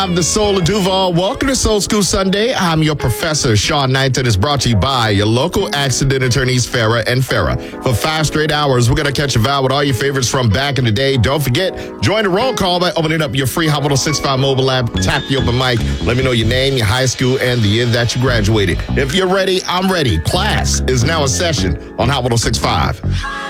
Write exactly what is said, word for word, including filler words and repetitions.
sixty-five, the Soul of Duval. Welcome to Soul School Sunday. I'm your professor, Sean Knighton. Is brought to you by your local accident attorneys, Farah and Farah. For five straight hours, we're going to catch a vibe with all your favorites from back in the day. Don't forget, join the roll call by opening up your free Hot one oh six point five mobile app. Tap the open mic. Let me know your name, your high school, and the year that you graduated. If you're ready, I'm ready. Class is now in session on Hot one oh six point five.